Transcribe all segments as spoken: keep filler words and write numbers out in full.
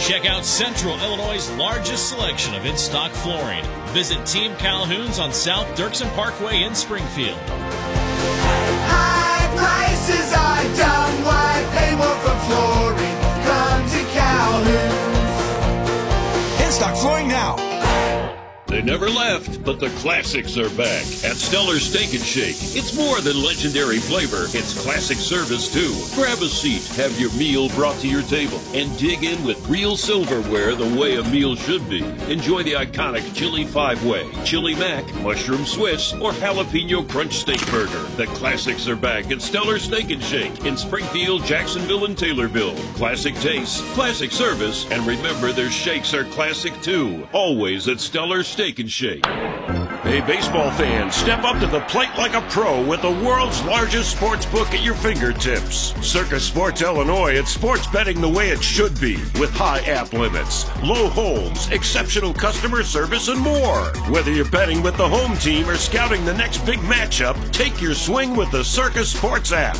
Check out Central Illinois' largest selection of in-stock flooring. Visit Team Calhoun's on South Dirksen Parkway in Springfield. High prices are dumb. Why pay more for flooring? Come to Calhoun's. In-stock flooring now. They never left, but the classics are back at Stellar Steak and Shake. It's more than legendary flavor. It's classic service, too. Grab a seat, have your meal brought to your table, and dig in with real silverware the way a meal should be. Enjoy the iconic Chili Five-Way, Chili Mac, Mushroom Swiss, or Jalapeno Crunch Steak Burger. The classics are back at Stellar Steak and Shake in Springfield, Jacksonville, and Taylorville. Classic taste, classic service, and remember their shakes are classic, too. Always at Stellar Steak Steak and Shake. Hey, baseball fans, step up to the plate like a pro with the world's largest sports book at your fingertips. Circus Sports Illinois, it's sports betting the way it should be, with high app limits, low holds, exceptional customer service, and more. Whether you're betting with the home team or scouting the next big matchup, take your swing with the Circus Sports app.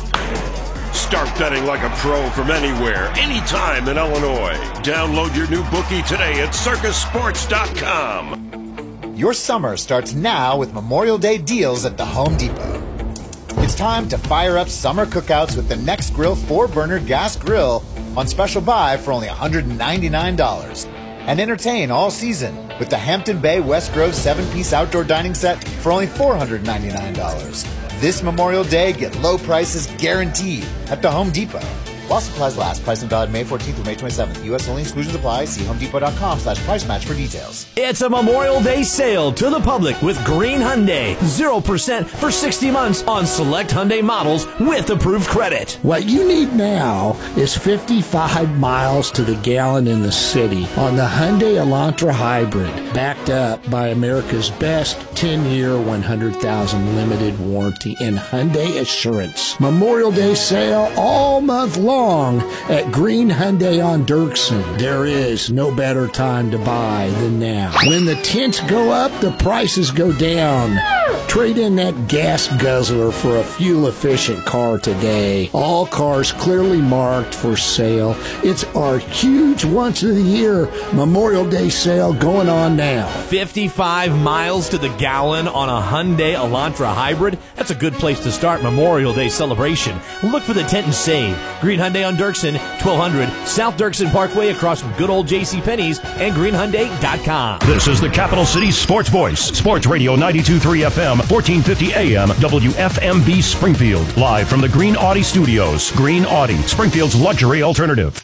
Start betting like a pro from anywhere, anytime in Illinois. Download your new bookie today at circus sports dot com. Your summer starts now with Memorial Day deals at the Home Depot. It's time to fire up summer cookouts with the Next Grill four burner gas grill on special buy for only one hundred ninety-nine dollars. And entertain all season with the Hampton Bay West Grove seven piece outdoor dining set for only four hundred ninety-nine dollars. This Memorial Day, get low prices guaranteed at the Home Depot. While supplies last, price and valid May fourteenth through May twenty-seventh. U S only, exclusions apply. See homedepot.com slash price match for details. It's a Memorial Day sale to the public with Green Hyundai. zero percent for sixty months on select Hyundai models with approved credit. What you need now is fifty-five miles to the gallon in the city on the Hyundai Elantra Hybrid, backed up by America's best ten-year, one hundred thousand limited warranty and Hyundai Assurance. Memorial Day sale all month long at Green Hyundai on Dirksen. There is no better time to buy than now. When the tints go up, the prices go down. Trade in that gas guzzler for a fuel-efficient car today. All cars clearly marked for sale. It's our huge once-of-the-year Memorial Day sale going on now. fifty-five miles to the gallon on a Hyundai Elantra Hybrid? That's a good place to start Memorial Day celebration. Look for the tent and save. Green Hyundai on Dirksen, twelve hundred South Dirksen Parkway across from good old JCPenney's and green hyundai dot com. This is the Capital City Sports Voice. Sports Radio ninety-two point three F M, fourteen fifty A M, W F M B Springfield. Live from the Green Audi Studios. Green Audi, Springfield's luxury alternative.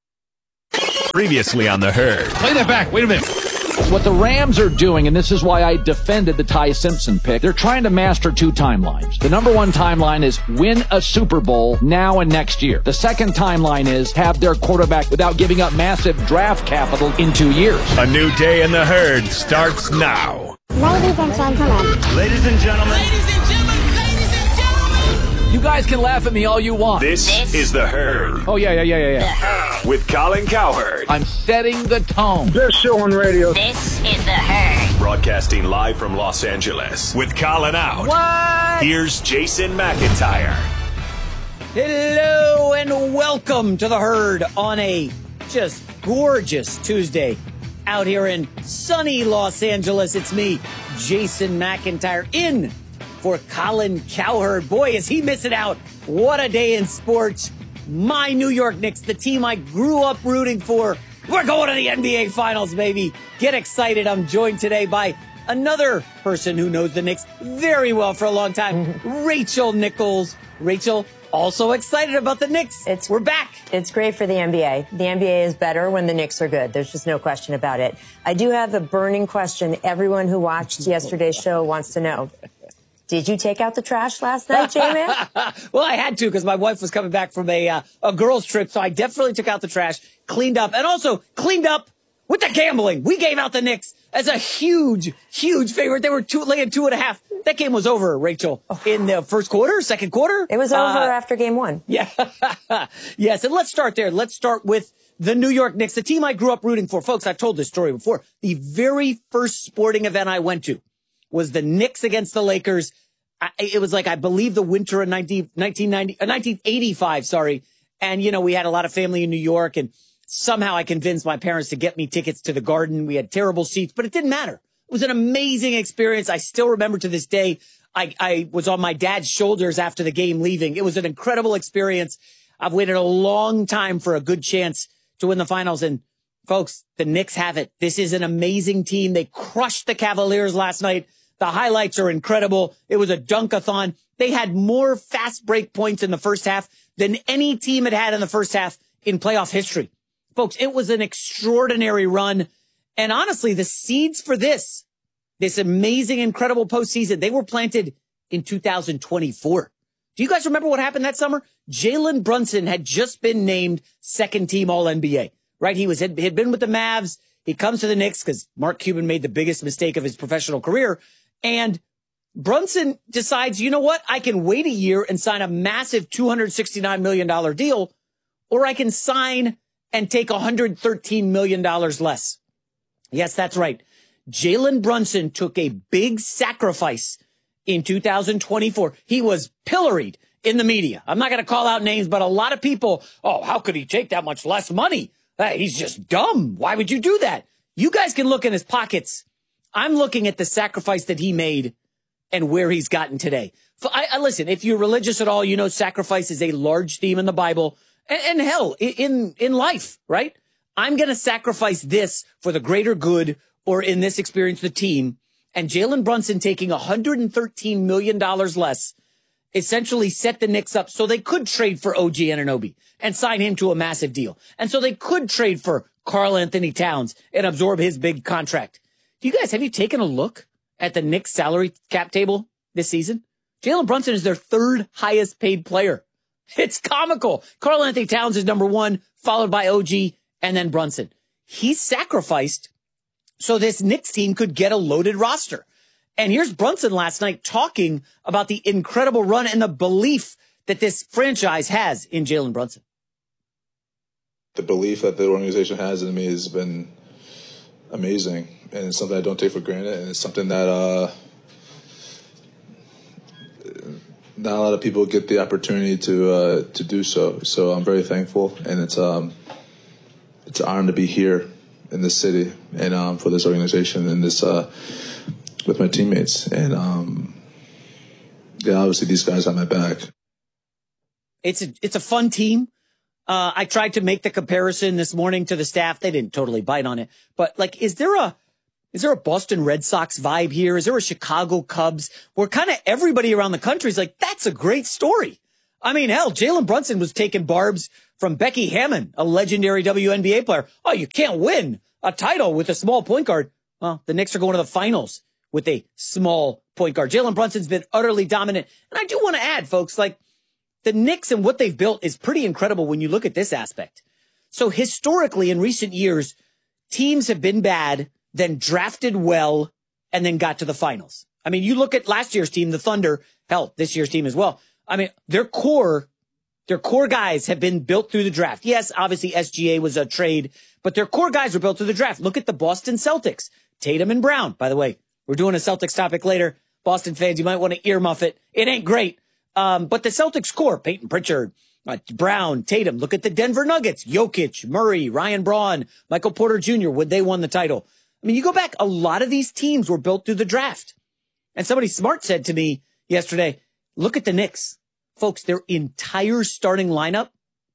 Previously on The Herd. Play that back. Wait a minute. What the Rams are doing, and this is why I defended the Ty Simpson pick, they're trying to master two timelines. The number one timeline is win a Super Bowl now and next year. The second timeline is have their quarterback without giving up massive draft capital in two years. A new day in The Herd starts now. Ladies and gentlemen. Ladies and gentlemen. Ladies and gentlemen. Ladies and gentlemen. You guys can laugh at me all you want. This, this is The Herd. Oh, yeah, yeah, yeah, yeah, yeah. The Herd. With Colin Cowherd. I'm setting the tone. Best show on radio. This is The Herd. Broadcasting live from Los Angeles. With Colin out. What? Here's Jason McIntyre. Hello and welcome to The Herd on a just gorgeous Tuesday out here in sunny Los Angeles. It's me, Jason McIntyre, in for Colin Cowherd. Boy, is he missing out. What a day in sports. My New York Knicks, the team I grew up rooting for. We're going to the N B A Finals, baby. Get excited. I'm joined today by another person who knows the Knicks very well for a long time, Rachel Nichols. Rachel, also excited about the Knicks. It's, We're back. It's great for the N B A. The N B A is better when the Knicks are good. There's just no question about it. I do have a burning question everyone who watched yesterday's show wants to know. Did you take out the trash last night, J-Man? Well, I had to because my wife was coming back from a uh, a girls' trip, so I definitely took out the trash, cleaned up, and also cleaned up with the gambling. We gave out the Knicks as a huge, huge favorite. They were two, laying two and a half. That game was over, Rachel, in the first quarter, second quarter. It was over uh, after game one. Yeah. Yes, and let's start there. Let's start with the New York Knicks, the team I grew up rooting for. Folks, I've told this story before. The very first sporting event I went to was the Knicks against the Lakers. I, it was like, I believe, the winter of nineteen ninety, uh, nineteen eighty-five, sorry. And, you know, we had a lot of family in New York, and Somehow I convinced my parents to get me tickets to the Garden. We had terrible seats, but it didn't matter. It was an amazing experience. I still remember to this day, I, I was on my dad's shoulders after the game leaving. It was an incredible experience. I've waited a long time for a good chance to win the finals. And folks, the Knicks have it. This is an amazing team. They crushed the Cavaliers last night. The highlights are incredible. It was a dunk-a-thon. They had more fast break points in the first half than any team had had in the first half in playoff history. Folks, it was an extraordinary run. And honestly, the seeds for this, this amazing, incredible postseason, they were planted in two thousand twenty-four. Do you guys remember what happened that summer? Jalen Brunson had just been named second team All N B A, right? He was had, had been with the Mavs. He comes to the Knicks because Mark Cuban made the biggest mistake of his professional career. And Brunson decides, you know what? I can wait a year and sign a massive two hundred sixty-nine million dollars deal, or I can sign and take one hundred thirteen million dollars less. Yes, that's right. Jalen Brunson took a big sacrifice in two thousand twenty-four. He was pilloried in the media. I'm not going to call out names, but a lot of people, oh, how could he take that much less money? Hey, he's just dumb. Why would you do that? You guys can look in his pockets. I'm looking at the sacrifice that he made and where he's gotten today. I, I listen, if you're religious at all, you know sacrifice is a large theme in the Bible and, and hell, in, in life, right? I'm going to sacrifice this for the greater good, or in this experience, the team. And Jalen Brunson taking one hundred thirteen million dollars less essentially set the Knicks up so they could trade for O G Anunoby and sign him to a massive deal. And so they could trade for Karl Anthony Towns and absorb his big contract. Do you guys, have you taken a look at the Knicks salary cap table this season? Jalen Brunson is their third highest paid player. It's comical. Karl Anthony Towns is number one, followed by O G and then Brunson. He's sacrificed so this Knicks team could get a loaded roster. And here's Brunson last night talking about the incredible run and the belief that this franchise has in Jalen Brunson. The belief that the organization has in me has been amazing, and it's something I don't take for granted, and it's something that uh, not a lot of people get the opportunity to uh, to do so. So I'm very thankful, and it's um, it's an honor to be here in this city and um, for this organization and this uh, with my teammates. And um, yeah, obviously these guys have my back. It's a, it's a fun team. Uh, I tried to make the comparison this morning to the staff. They didn't totally bite on it, but like, is there a, is there a Boston Red Sox vibe here? Is there a Chicago Cubs where kind of everybody around the country is like, that's a great story. I mean, hell, Jalen Brunson was taking barbs from Becky Hammon, a legendary W N B A player. Oh, you can't win a title with a small point guard. Well, the Knicks are going to the finals with a small point guard. Jalen Brunson's been utterly dominant. And I do want to add, folks, like the Knicks and what they've built is pretty incredible when you look at this aspect. So historically, in recent years, teams have been bad, then drafted well, and then got to the finals. I mean, you look at last year's team, the Thunder, hell, this year's team as well. I mean, their core, their core guys have been built through the draft. Yes, obviously S G A was a trade, but their core guys were built through the draft. Look at the Boston Celtics, Tatum and Brown. By the way, we're doing a Celtics topic later. Boston fans, you might want to earmuff it. It ain't great. Um, but the Celtics core, Peyton Pritchard, uh, Brown, Tatum. Look at the Denver Nuggets, Jokic, Murray, Ryan Braun, Michael Porter Junior when they won the title. I mean, you go back, a lot of these teams were built through the draft. And somebody smart said to me yesterday, look at the Knicks. Folks, their entire starting lineup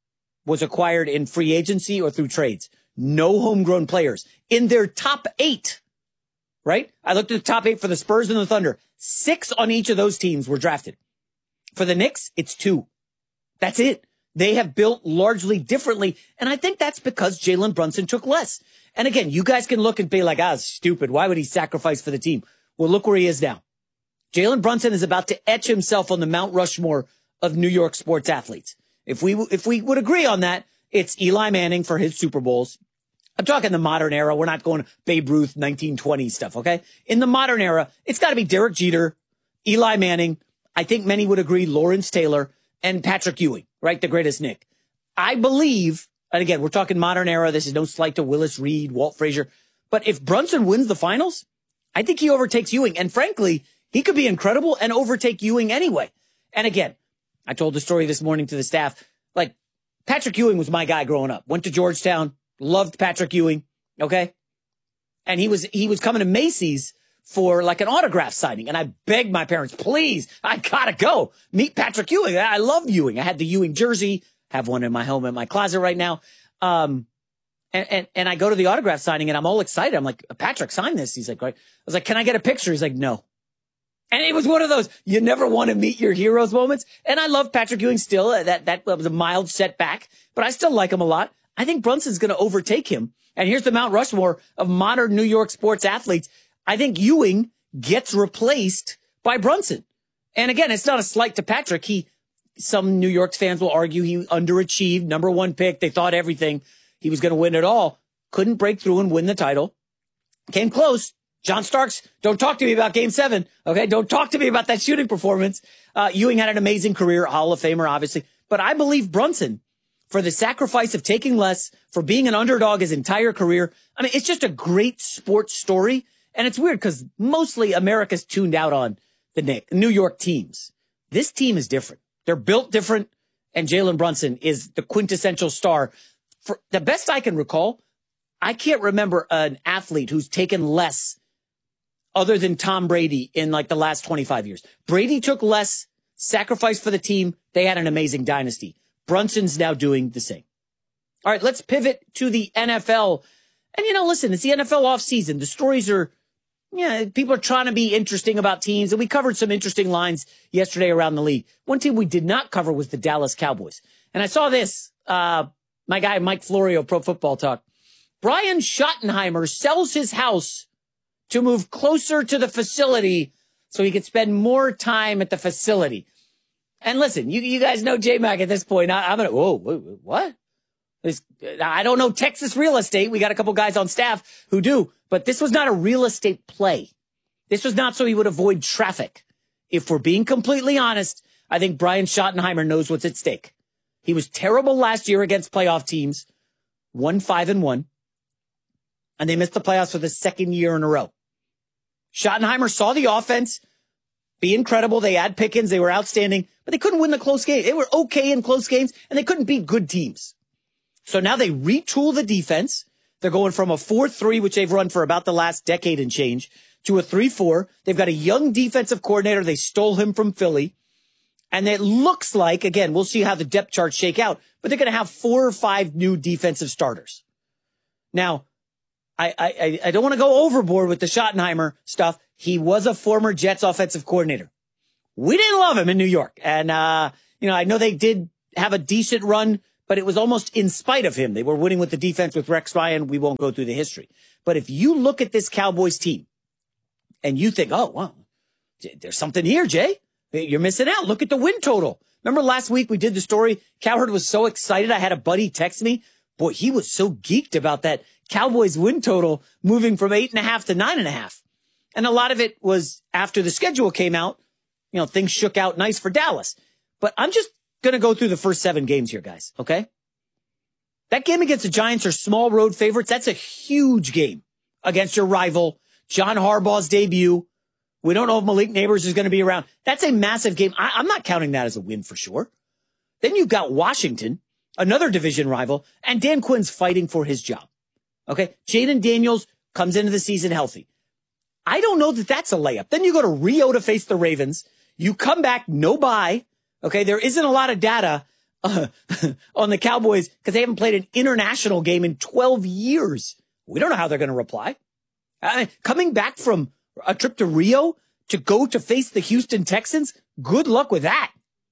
was acquired in free agency or through trades. No homegrown players. In their top eight, right? I looked at the top eight for the Spurs and the Thunder. Six on each of those teams were drafted. For the Knicks, it's two. That's it. They have built largely differently. And I think that's because Jalen Brunson took less. And again, you guys can look and be like, ah, stupid. Why would he sacrifice for the team? Well, look where he is now. Jalen Brunson is about to etch himself on the Mount Rushmore of New York sports athletes. If we, if we would agree on that, it's Eli Manning for his Super Bowls. I'm talking the modern era. We're not going Babe Ruth nineteen twenty stuff. Okay. In the modern era, it's got to be Derek Jeter, Eli Manning. I think many would agree Lawrence Taylor and Patrick Ewing, right? The greatest Knick. I believe, and again, we're talking modern era. This is no slight to Willis Reed, Walt Frazier. But if Brunson wins the finals, I think he overtakes Ewing. And frankly, he could be incredible and overtake Ewing anyway. And again, I told the story this morning to the staff. Like, Patrick Ewing was my guy growing up. Went to Georgetown, Loved Patrick Ewing. Okay. And he was, he was coming to Macy's for like an autograph signing. And I begged my parents, please, I gotta go meet Patrick Ewing. I love Ewing. I had the Ewing jersey, have one in my home in my closet right now. Um, and, and, and I go to the autograph signing and I'm all excited. I'm like, Patrick, sign this. He's like, right. I was like, can I get a picture? He's like, no. And it was one of those, you never want to meet your heroes moments. And I love Patrick Ewing still. That, that was a mild setback, but I still like him a lot. I think Brunson's going to overtake him. And here's the Mount Rushmore of modern New York sports athletes. I think Ewing gets replaced by Brunson. And again, it's not a slight to Patrick. He, some New York fans will argue he underachieved, number one pick. They thought everything. He was going to win it all. Couldn't break through and win the title. Came close. John Starks, don't talk to me about game seven. Okay. Don't talk to me about that shooting performance. Uh, Ewing had an amazing career, Hall of Famer, obviously, but I believe Brunson, for the sacrifice of taking less, for being an underdog his entire career. I mean, it's just a great sports story. And it's weird because mostly America's tuned out on the New York teams. This team is different. They're built different. And Jalen Brunson is the quintessential star. For the best I can recall, I can't remember an athlete who's taken less other than Tom Brady in like the last twenty-five years. Brady took less, sacrificed for the team. They had an amazing dynasty. Brunson's now doing the same. All right, let's pivot to the N F L. And, you know, listen, it's the N F L offseason. The stories are, yeah, people are trying to be interesting about teams. And we covered some interesting lines yesterday around the league. One team we did not cover was the Dallas Cowboys. And I saw this, uh, my guy, Mike Florio, Pro Football Talk. Brian Schottenheimer sells his house to move closer to the facility so he could spend more time at the facility. And listen, you, you guys know J-Mac at this point. I, I'm going to, whoa, whoa, what? This, I don't know Texas real estate. We got a couple guys on staff who do, but this was not a real estate play. This was not so he would avoid traffic. If we're being completely honest, I think Brian Schottenheimer knows what's at stake. He was terrible last year against playoff teams, one five and one, and they missed the playoffs for the second year in a row. Schottenheimer saw the offense be incredible. They had Pickens. They were outstanding, but they couldn't win the close game. They were okay in close games, and they couldn't beat good teams. So now they retool the defense. They're going from a four three, which they've run for about the last decade and change, to a three four. They've got a young defensive coordinator. They stole him from Philly. And it looks like, again, we'll see how the depth charts shake out, but they're going to have four or five new defensive starters. Now, I, I, I don't want to go overboard with the Schottenheimer stuff. He was a former Jets offensive coordinator. We didn't love him in New York. And, uh, you know, I know they did have a decent run, but it was almost in spite of him. They were winning with the defense with Rex Ryan. We won't go through the history. But if you look at this Cowboys team and you think, oh, wow, there's something here, Jay. You're missing out. Look at the win total. Remember last week we did the story? Cowherd was so excited. I had a buddy text me. Boy, he was so geeked about that Cowboys win total moving from eight and a half to nine and a half. And a lot of it was after the schedule came out, you know, things shook out nice for Dallas. But I'm just going to go through the first seven games here, guys. Okay. That game against the Giants are small road favorites. That's a huge game against your rival, John Harbaugh's debut. We don't know if Malik Neighbors is going to be around. That's a massive game. I, I'm not counting that as a win for sure. Then you've got Washington, another division rival, and Dan Quinn's fighting for his job. Okay. Jaden Daniels comes into the season healthy. I don't know that that's a layup. Then you go to Rio to face the Ravens. You come back, no bye. Okay. There isn't a lot of data uh, on the Cowboys because they haven't played an international game in twelve years. We don't know how they're going to reply. Uh, coming back from a trip to Rio to go to face the Houston Texans, good luck with that.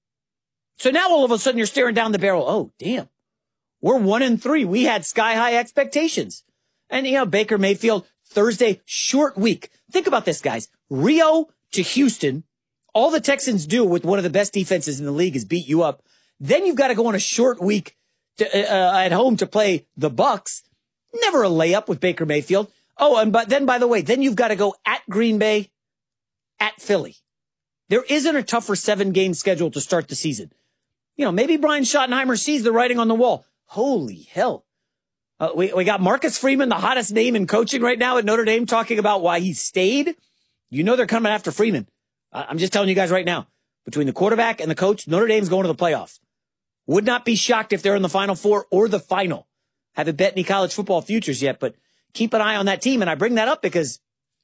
So now all of a sudden you're staring down the barrel. Oh, damn. We're one and three. We had sky high expectations. And, you know, Baker Mayfield, Thursday, short week. Think about this, guys. Rio to Houston. All the Texans do with one of the best defenses in the league is beat you up. Then you've got to go on a short week to, uh, at home to play the Bucks. Never a layup with Baker Mayfield. Oh, and but then, by the way, then you've got to go at Green Bay, at Philly. There isn't a tougher seven-game schedule to start the season. You know, maybe Brian Schottenheimer sees the writing on the wall. Holy hell. Uh, we, we got Marcus Freeman, the hottest name in coaching right now at Notre Dame, talking about why he stayed. You know they're coming after Freeman. Uh, I'm just telling you guys right now, between the quarterback and the coach, Notre Dame's going to the playoffs. Would not be shocked if they're in the Final Four or the final. Haven't bet any college football futures yet, but keep an eye on that team. And I bring that up because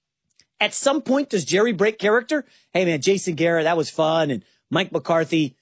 at some point, does Jerry break character? Hey, man, Jason Garrett, that was fun. And Mike McCarthy.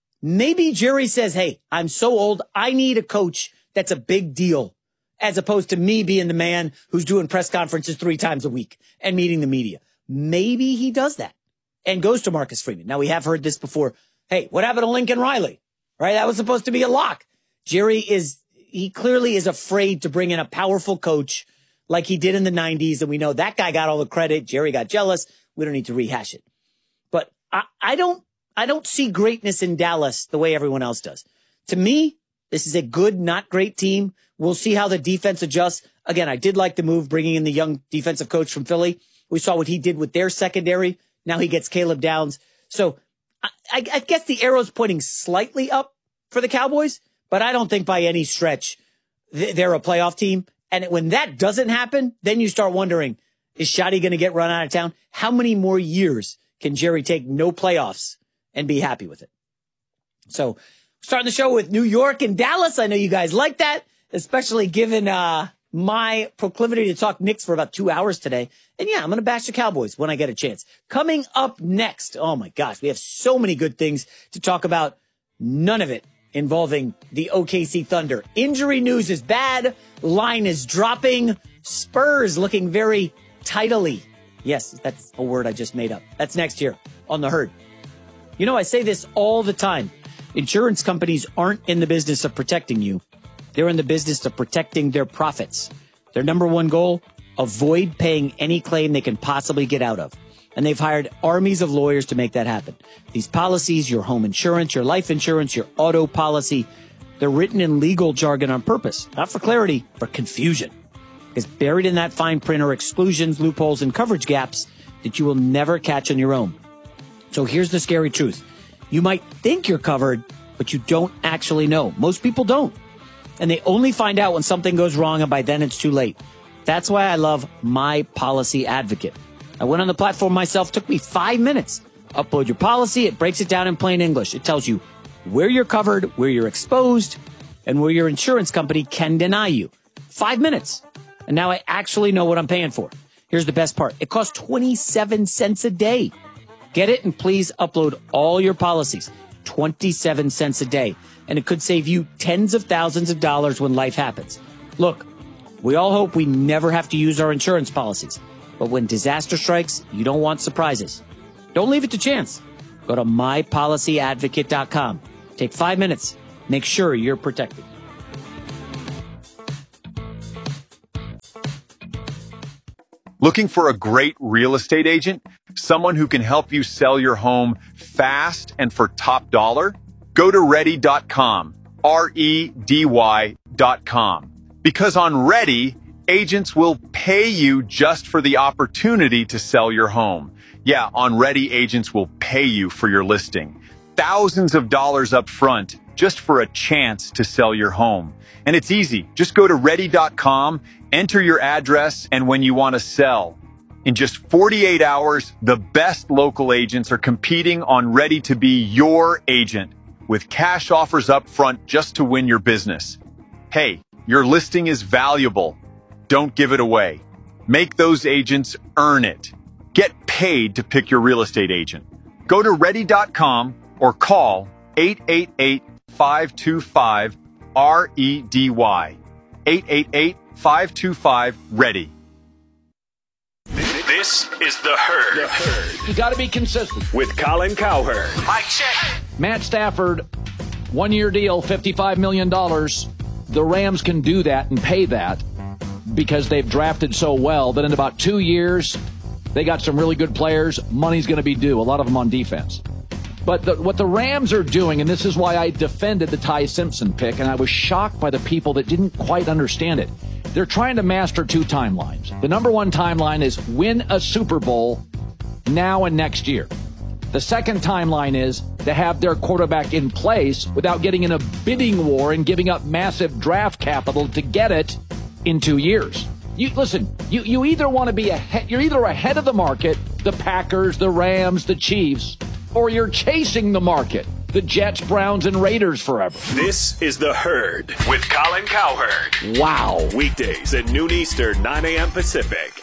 Maybe Jerry says, hey, I'm so old, I need a coach that's a big deal, as opposed to me being the man who's doing press conferences three times a week and meeting the media. Maybe he does that and goes to Marcus Freeman. Now, we have heard this before. Hey, what happened to Lincoln Riley? Right? That was supposed to be a lock. Jerry is, he clearly is afraid to bring in a powerful coach like he did in the nineties. And we know that guy got all the credit. Jerry got jealous. We don't need to rehash it. But I, I don't, I don't see greatness in Dallas the way everyone else does. To me, this is a good, not great team. We'll see how the defense adjusts. Again, I did like the move, bringing in the young defensive coach from Philly. We saw what he did with their secondary. Now he gets Caleb Downs. So I, I, I guess the arrow's pointing slightly up for the Cowboys, but I don't think by any stretch they're a playoff team. And when that doesn't happen, then you start wondering, is Shotty going to get run out of town? How many more years can Jerry take no playoffs and be happy with it? So starting the show with New York and Dallas. I know you guys like that, especially given uh, my proclivity to talk Knicks for about two hours today. And yeah, I'm going to bash the Cowboys when I get a chance. Coming up next, oh my gosh, we have so many good things to talk about. None of it involving the O K C Thunder. Injury news is bad. Line is dropping. Spurs looking very tidily. Yes, that's a word I just made up. That's next here on The Herd. You know, I say this all the time. Insurance companies aren't in the business of protecting you. They're in the business of protecting their profits. Their number one goal, avoid paying any claim they can possibly get out of. And they've hired armies of lawyers to make that happen. These policies, your home insurance, your life insurance, your auto policy, they're written in legal jargon on purpose, not for clarity, for confusion. Because buried in that fine print are exclusions, loopholes, and coverage gaps that you will never catch on your own. So here's the scary truth. You might think you're covered, but you don't actually know. Most people don't. And they only find out when something goes wrong, and by then it's too late. That's why I love My Policy Advocate. I went on the platform myself. Took me five minutes. Upload your policy. It breaks it down in plain English. It tells you where you're covered, where you're exposed, and where your insurance company can deny you. Five minutes. And now I actually know what I'm paying for. Here's the best part. It costs twenty-seven cents a day. Get it and please upload all your policies. twenty-seven cents a day. And it could save you tens of thousands of dollars when life happens. Look, we all hope we never have to use our insurance policies. But when disaster strikes, you don't want surprises. Don't leave it to chance. Go to my policy advocate dot com. Take five minutes. Make sure you're protected. Looking for a great real estate agent? Someone who can help you sell your home fast and for top dollar? Go to ready dot com, R E D Y dot com. Because on Ready, agents will pay you just for the opportunity to sell your home. Yeah, on Ready, agents will pay you for your listing. Thousands of dollars up front just for a chance to sell your home. And it's easy. Just go to ready dot com, enter your address, and when you want to sell. In just forty-eight hours, the best local agents are competing on Ready to be your agent with cash offers up front just to win your business. Hey, your listing is valuable. Don't give it away. Make those agents earn it. Get paid to pick your real estate agent. Go to ready dot com or call eight eight eight, five two five, R E D Y. eight eight eight, five two five, READY. This is The Herd. The Herd. You got to be consistent. With Colin Cowherd. Mike check. Matt Stafford, one-year deal, fifty-five million dollars. The Rams can do that and pay that because they've drafted so well that in about two years, they got some really good players. Money's going to be due, a lot of them on defense. But the, what the Rams are doing, and this is why I defended the Ty Simpson pick, and I was shocked by the people that didn't quite understand it. They're trying to master two timelines. The number one timeline is win a Super Bowl now and next year. The second timeline is to have their quarterback in place without getting in a bidding war and giving up massive draft capital to get it in two years. You listen, you, you either want to be ahead, you're either ahead of the market, the Packers, the Rams, the Chiefs, or you're chasing the market, The Jets, Browns, and Raiders forever. This is The Herd with Colin Cowherd. Wow. Weekdays at noon Eastern, nine a.m. Pacific.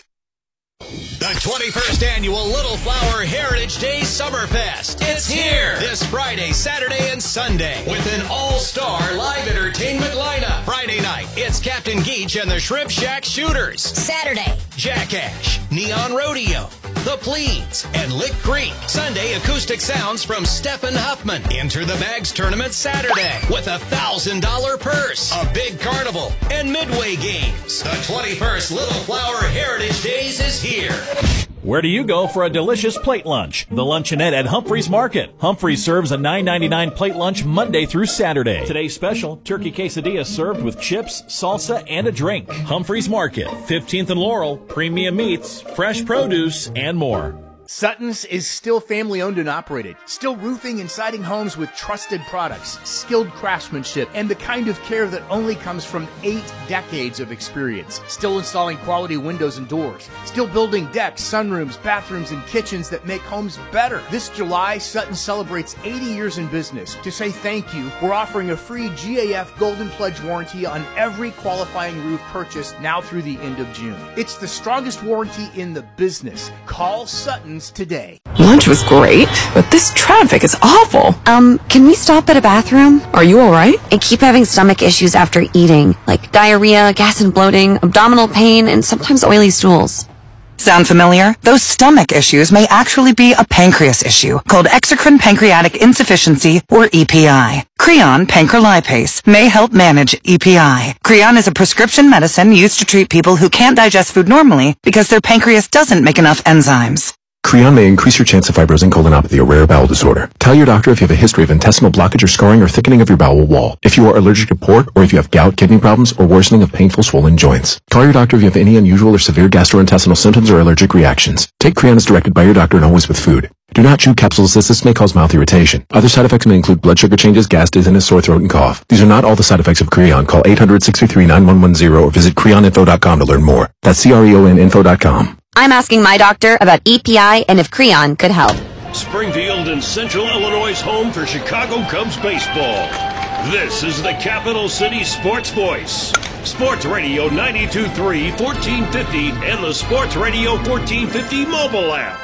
The twenty-first Annual Little Flower Heritage Day Summerfest. It's here this Friday, Saturday, and Sunday with an all-star live entertainment lineup. Friday night, it's Captain Geach and the Shrimp Shack Shooters. Saturday, Jack Ash, Neon Rodeo, The Pleats, and Lick Creek. Sunday, acoustic sounds from Stephen Huffman. Enter the Bags Tournament Saturday with a one thousand dollars purse, a big carnival, and midway games. The twenty-first Little Flower Heritage Days is here. Where do you go for a delicious plate lunch? The Luncheonette at Humphreys Market. Humphreys serves a nine ninety-nine plate lunch Monday through Saturday. Today's special, turkey quesadilla served with chips, salsa, and a drink. Humphreys Market, fifteenth and Laurel, premium meats, fresh produce, and more. Sutton's is still family-owned and operated, still roofing and siding homes with trusted products, skilled craftsmanship, and the kind of care that only comes from eight decades of experience. Still installing quality windows and doors, still building decks, sunrooms, bathrooms, and kitchens that make homes better. This July, Sutton celebrates eighty years in business. To say thank you, we're offering a free G A F Golden Pledge warranty on every qualifying roof purchase now through the end of June. It's the strongest warranty in the business. Call Sutton today. Lunch was great, but this traffic is awful. Um, can we stop at a bathroom? Are you alright? I keep having stomach issues after eating, like diarrhea, gas and bloating, abdominal pain, and sometimes oily stools. Sound familiar? Those stomach issues may actually be a pancreas issue called exocrine pancreatic insufficiency, or E P I. Creon Pancrelipase may help manage E P I. Creon is a prescription medicine used to treat people who can't digest food normally because their pancreas doesn't make enough enzymes. Creon may increase your chance of fibrosing colonopathy, a rare bowel disorder. Tell your doctor if you have a history of intestinal blockage or scarring or thickening of your bowel wall. If you are allergic to pork, or if you have gout, kidney problems, or worsening of painful swollen joints. Call your doctor if you have any unusual or severe gastrointestinal symptoms or allergic reactions. Take Creon as directed by your doctor and always with food. Do not chew capsules as this may cause mouth irritation. Other side effects may include blood sugar changes, gas, dizziness, sore throat, and cough. These are not all the side effects of Creon. Call eight hundred, six three three, nine one one zero or visit creon info dot com to learn more. That's C R E O N info dot com. I'm asking my doctor about E P I and if Creon could help. Springfield and Central Illinois' home for Chicago Cubs baseball. This is the Capital City Sports Voice. Sports Radio ninety-two point three, fourteen fifty, and the Sports Radio fourteen fifty mobile app.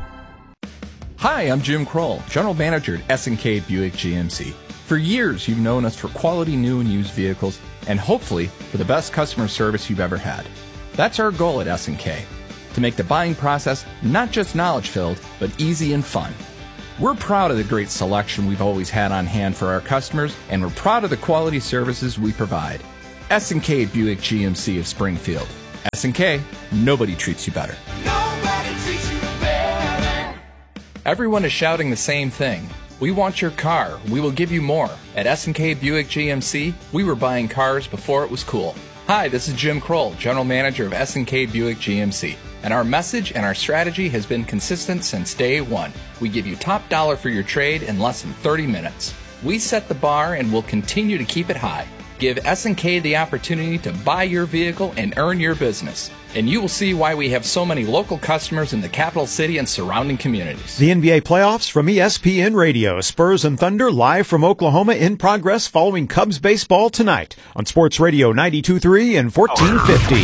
Hi, I'm Jim Kroll, General Manager at S and K Buick G M C. For years, you've known us for quality new and used vehicles, and hopefully for the best customer service you've ever had. That's our goal at S and K. To make the buying process not just knowledge-filled, but easy and fun. We're proud of the great selection we've always had on hand for our customers, and we're proud of the quality services we provide. S and K Buick G M C of Springfield. S and K, nobody treats you better. Nobody treats you better. Everyone is shouting the same thing. We want your car. We will give you more. At S and K Buick G M C, we were buying cars before it was cool. Hi, this is Jim Kroll, General Manager of S and K Buick G M C. And our message and our strategy has been consistent since day one. We give you top dollar for your trade in less than thirty minutes. We set the bar and will continue to keep it high. Give S and K the opportunity to buy your vehicle and earn your business. And you will see why we have so many local customers in the capital city and surrounding communities. The N B A playoffs from E S P N Radio. Spurs and Thunder live from Oklahoma in progress following Cubs baseball tonight on Sports Radio ninety-two point three and fourteen fifty.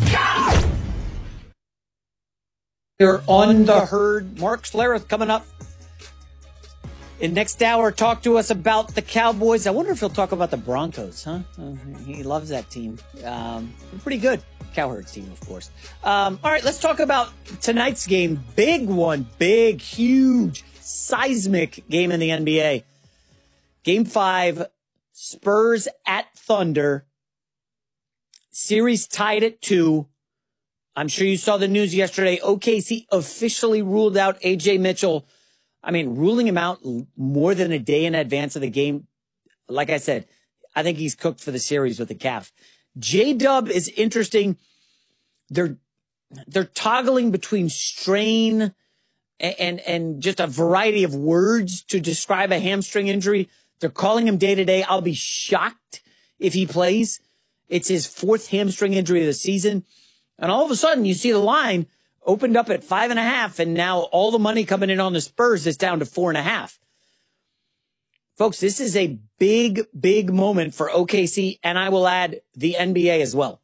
You're on the herd. Mark Schlereth coming up in next hour. Talk to us about the Cowboys. I wonder if he'll talk about the Broncos, huh? Uh, he loves that team. Um, pretty good. Cowherd's team, of course. Um, all right, let's talk about tonight's game. Big one. Big, huge, seismic game in the N B A. Game five, Spurs at Thunder. Series tied at two. I'm sure you saw the news yesterday. O K C officially ruled out A J Mitchell. I mean, ruling him out more than a day in advance of the game. Like I said, I think he's cooked for the series with the calf. J-Dub is interesting. They're they're toggling between strain and, and, and just a variety of words to describe a hamstring injury. They're calling him day-to-day. I'll be shocked if he plays. It's his fourth hamstring injury of the season. And all of a sudden, you see the line opened up at five and a half, and now all the money coming in on the Spurs is down to four and a half. Folks, this is a big, big moment for O K C, and I will add the N B A as well.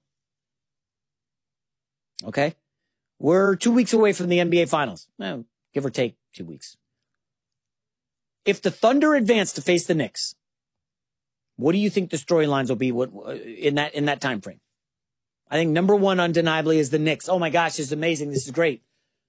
Okay? We're two weeks away from the N B A Finals. Well, give or take two weeks. If the Thunder advance to face the Knicks, what do you think the storylines will be what, in that in that time frame? I think number one, undeniably, is the Knicks. Oh my gosh, this is amazing. This is great.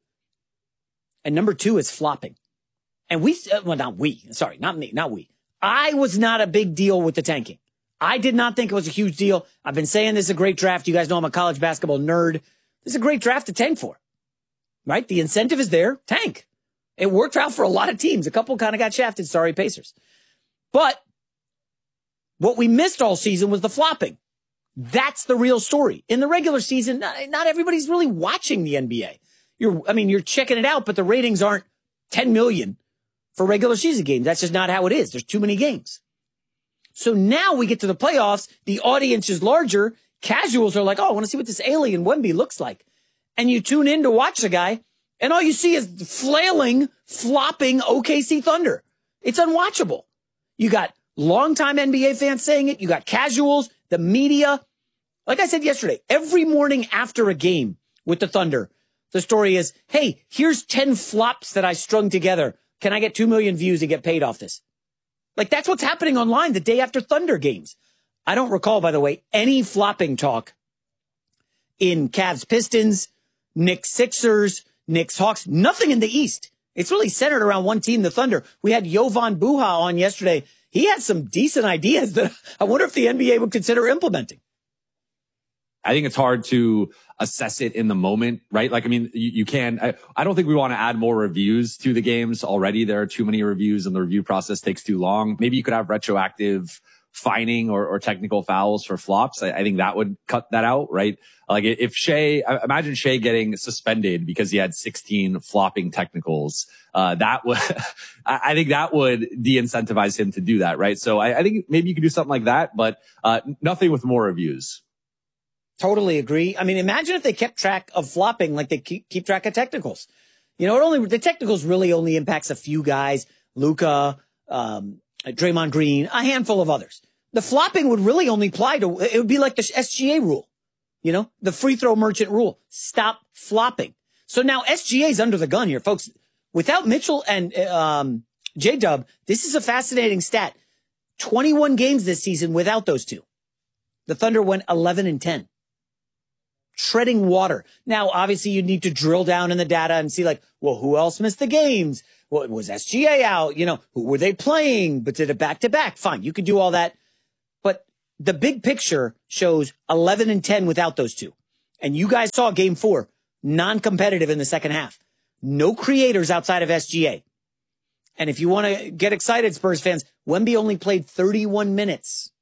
And number two is flopping. And we, well, not we, sorry, not me, not we. I was not a big deal with the tanking. I did not think it was a huge deal. I've been saying this is a great draft. You guys know I'm a college basketball nerd. This is a great draft to tank for, right? The incentive is there. Tank. It worked out for a lot of teams. A couple kind of got shafted. Sorry, Pacers. But what we missed all season was the flopping. That's the real story. In the regular season, not, not everybody's really watching the N B A. You're, I mean, you're checking it out, but the ratings aren't ten million for regular season games. That's just not how it is. There's too many games. So now we get to the playoffs. The audience is larger. Casuals are like, oh, I want to see what this alien Wemby looks like. And you tune in to watch the guy, and all you see is flailing, flopping O K C Thunder. It's unwatchable. You got longtime N B A fans saying it. You got casuals, the media. Like I said yesterday, every morning after a game with the Thunder, the story is, hey, here's ten flops that I strung together. Can I get two million views and get paid off this? Like, that's what's happening online the day after Thunder games. I don't recall, by the way, any flopping talk in Cavs Pistons, Knicks Sixers, Knicks Hawks, nothing in the East. It's really centered around one team, the Thunder. We had Jovan Buha on yesterday. He had some decent ideas that I wonder if the N B A would consider implementing. I think it's hard to assess it in the moment, right? Like, I mean, you, you can, I, I don't think we want to add more reviews to the games already. There are too many reviews and the review process takes too long. Maybe you could have retroactive fining or, or technical fouls for flops. I, I think that would cut that out, right? Like if Shea, imagine Shea getting suspended because he had sixteen flopping technicals. Uh, that would, I think that would de-incentivize him to do that, right? So I, I think maybe you could do something like that, but, uh, nothing with more reviews. Totally agree. I mean, imagine if they kept track of flopping like they keep, keep track of technicals. You know, it only, the technicals really only impacts a few guys, Luka, um, Draymond Green, a handful of others. The flopping would really only apply to, it would be like the S G A rule, you know, the free throw merchant rule. Stop flopping. So now S G A is under the gun here, folks. Without Mitchell and, um, J-Dub, this is a fascinating stat. twenty-one games this season without those two. The Thunder went eleven and ten. Treading water. Now, obviously, you need to drill down in the data and see, like, well, who else missed the games? What was S G A out? You know, who were they playing? But did it back to back? Fine, you can do all that. But the big picture shows eleven and ten without those two. And you guys saw game four, non-competitive in the second half. No creators outside of S G A. And if you want to get excited, Spurs fans, Wemby only played thirty-one minutes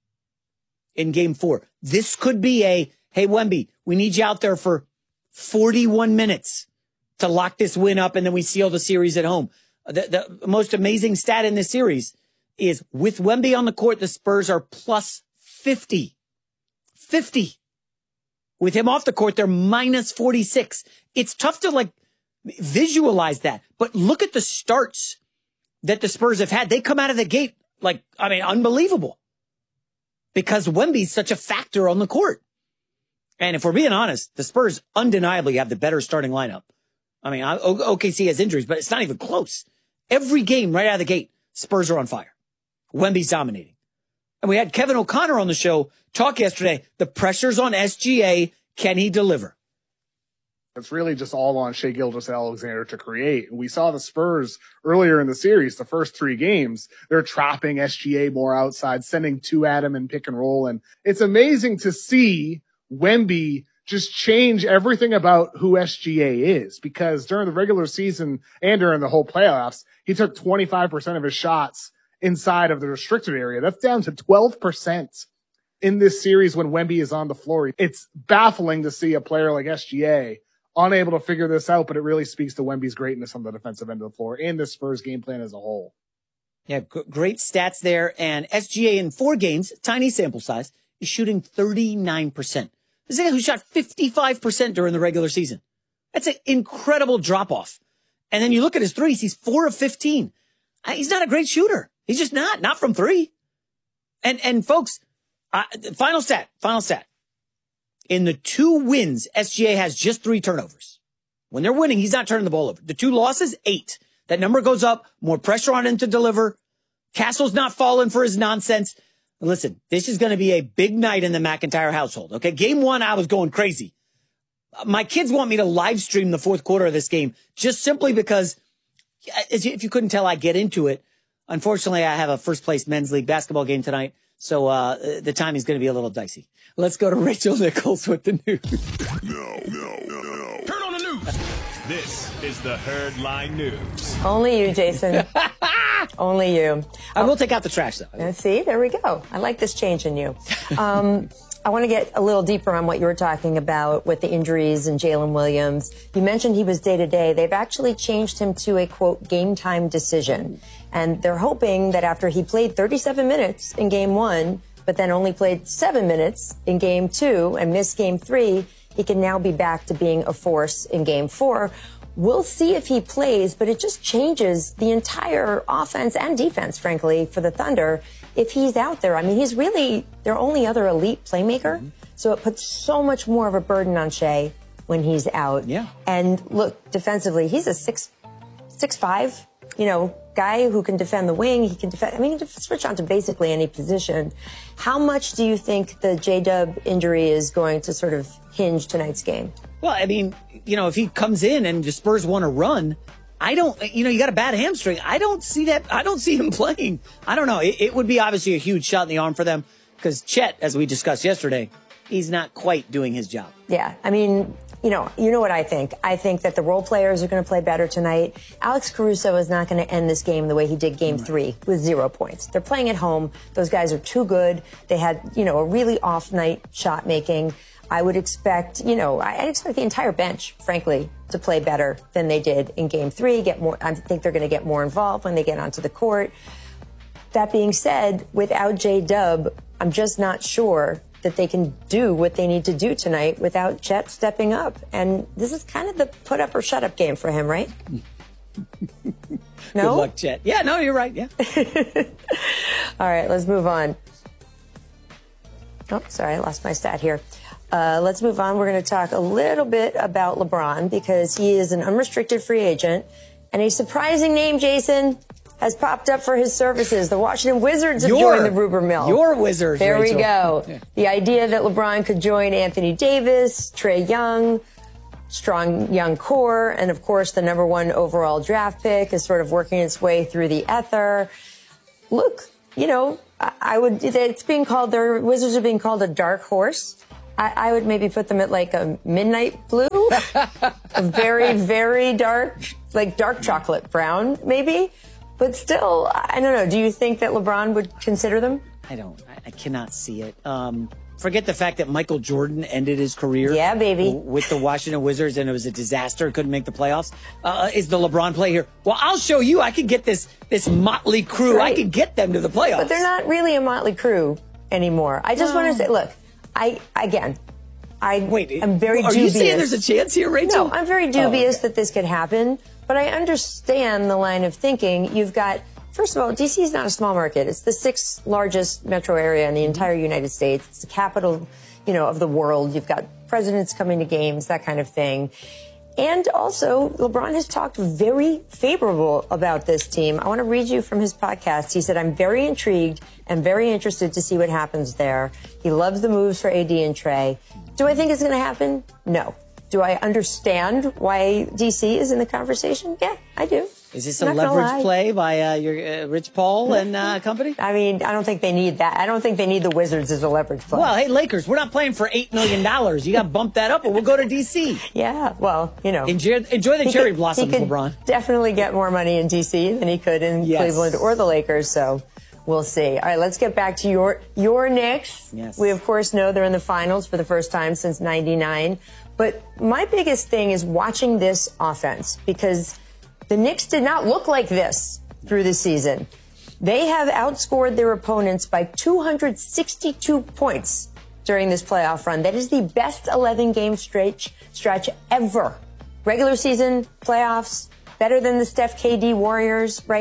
in game four. This could be a, hey, Wemby, we need you out there for forty-one minutes to lock this win up, and then we seal the series at home. The, the most amazing stat in this series is with Wemby on the court, the Spurs are plus fifty. fifty. With him off the court, they're minus forty-six. It's tough to, like, visualize that. But look at the starts that the Spurs have had. They come out of the gate, like, I mean, unbelievable. Because Wemby's such a factor on the court. And if we're being honest, the Spurs undeniably have the better starting lineup. I mean, O K C has injuries, but it's not even close. Every game right out of the gate, Spurs are on fire. Wemby's dominating. And we had Kevin O'Connor on the show talk yesterday. The pressure's on S G A. Can he deliver? It's really just all on Shai Gilgeous-Alexander to create. We saw the Spurs earlier in the series, the first three games, they're trapping S G A more outside, sending two at him and pick and roll. And it's amazing to see Wemby just change everything about who S G A is, because during the regular season and during the whole playoffs, he took twenty-five percent of his shots inside of the restricted area. That's down to twelve percent in this series when Wemby is on the floor. It's baffling to see a player like S G A unable to figure this out, but it really speaks to Wemby's greatness on the defensive end of the floor and the Spurs game plan as a whole. Yeah, g- great stats there. And S G A in four games, tiny sample size, is shooting thirty-nine percent. This is a guy who shot fifty-five percent during the regular season. That's an incredible drop-off. And then you look at his threes, he's four of fifteen. He's not a great shooter. He's just not, not from three. And, and folks, uh, final stat, final stat. In the two wins, S G A has just three turnovers. When they're winning, he's not turning the ball over. The two losses, eight. That number goes up, more pressure on him to deliver. Castle's not falling for his nonsense. Listen, this is going to be a big night in the McIntyre household. Okay. Game one, I was going crazy. My kids want me to live stream the fourth quarter of this game just simply because, if you couldn't tell, I get into it. Unfortunately, I have a first place men's league basketball game tonight. So, uh, the timing is going to be a little dicey. Let's go to Rachel Nichols with the news. No, no, no, no. Turn on the news. This is the Herd Line News. Only you, Jason. Only you. I will take out the trash, though. Uh, see, there we go. I like this change in you. Um, I want to get a little deeper on what you were talking about with the injuries and Jalen Williams. You mentioned he was day-to-day. They've actually changed him to a, quote, game-time decision. And they're hoping that after he played thirty-seven minutes in game one, but then only played seven minutes in game two and missed game three, he can now be back to being a force in game four. We'll see if he plays, but it just changes the entire offense and defense, frankly, for the Thunder if he's out there. I mean, he's really their only other elite playmaker. Mm-hmm. So it puts so much more of a burden on Shea when he's out. Yeah. And look, defensively, he's a six, six, five, you know, guy who can defend the wing. He can defend. I mean, he can switch on to basically any position. How much do you think the J-Dub injury is going to sort of hinge tonight's game? Well, I mean, you know, if he comes in and the Spurs want to run, I don't, you know, you got a bad hamstring. I don't see that. I don't see him playing. I don't know. It, it would be obviously a huge shot in the arm for them because Chet, as we discussed yesterday, he's not quite doing his job. Yeah. I mean, you know, you know what I think. I think that the role players are going to play better tonight. Alex Caruso is not going to end this game the way he did game three with zero points. They're playing at home. Those guys are too good. They had, you know, a really off night shot making. I would expect, you know, I'd expect the entire bench, frankly, to play better than they did in game three. Get more. I think they're going to get more involved when they get onto the court. That being said, without J-Dub, I'm just not sure that they can do what they need to do tonight without Chet stepping up. And this is kind of the put up or shut up game for him, right? No? Good luck, Chet. Yeah, no, you're right. Yeah. All right, let's move on. Oh, sorry, I lost my stat here. Uh, let's move on. We're going to talk a little bit about LeBron because he is an unrestricted free agent. And a surprising name, Jason, has popped up for his services. The Washington Wizards have your, joined the Ruber Mill. Your Wizards, There Rachel. we go. Yeah. The idea that LeBron could join Anthony Davis, Trae Young, strong young core, and of course the number one overall draft pick is sort of working its way through the ether. Look, you know, I, I would, it's being called, their Wizards are being called a dark horse. I, I would maybe put them at like a midnight blue, a very, very dark, like dark chocolate brown, maybe. But still, I don't know. Do you think that LeBron would consider them? I don't. I, I cannot see it. Um, forget the fact that Michael Jordan ended his career. Yeah, baby. W- with the Washington Wizards, and it was a disaster. Couldn't make the playoffs. Uh, is the LeBron play here? Well, I'll show you. I could get this this motley crew. Right. I could get them to the playoffs. But they're not really a motley crew anymore. I just No. want to say, look, I again, I Wait, I'm very are dubious. you saying there's a chance here, Rachel? No, I'm very dubious Oh, okay. that this could happen. But I understand the line of thinking. You've got, first of all, D C is not a small market. It's the sixth largest metro area in the entire United States. It's the capital, you know, of the world. You've got presidents coming to games, that kind of thing. And also, LeBron has talked very favorable about this team. I want to read you from his podcast. He said, I'm very intrigued and very interested to see what happens there. He loves the moves for A D and Trae. Do I think it's going to happen? No. Do I understand why D C is in the conversation? Yeah, I do. Is this I'm a not gonna leverage lie. play by uh, your uh, Rich Paul and uh, company? I mean, I don't think they need that. I don't think they need the Wizards as a leverage play. Well, hey, Lakers, we're not playing for eight million dollars. You got to bump that up, or we'll go to D C. Yeah, well, you know. Enjoy, enjoy the He cherry could- blossoms, he could LeBron. Definitely get more money in D C than he could in Yes. Cleveland or the Lakers, so we'll see. All right, let's get back to your your Knicks. Yes. We, of course, know they're in the finals for the first time since ninety-nine. But my biggest thing is watching this offense because the Knicks did not look like this through the season. They have outscored their opponents by two hundred sixty-two points during this playoff run. That is the best eleven-game stretch stretch ever. Regular season, playoffs, better than the Steph K D Warriors, right?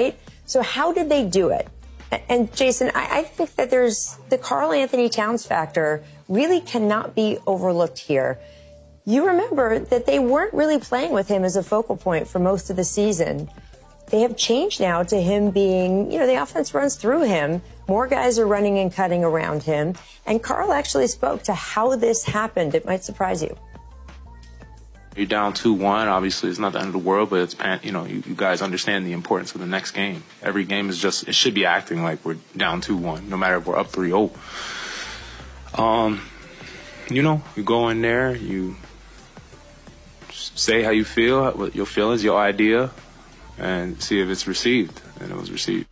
So how did they do it? And Jason, I, I think that there's the Karl Anthony Towns factor really cannot be overlooked here. You remember that they weren't really playing with him as a focal point for most of the season. They have changed now to him being, you know, the offense runs through him. More guys are running and cutting around him. And Karl actually spoke to how this happened. It might surprise you. You're down two one. Obviously, it's not the end of the world, but it's, you know, you, you guys understand the importance of the next game. Every game is just, it should be acting like we're down two one, no matter if we're up three oh. Um, you know, you go in there, you say how you feel, what your feelings, your idea, and see if it's received. And it was received.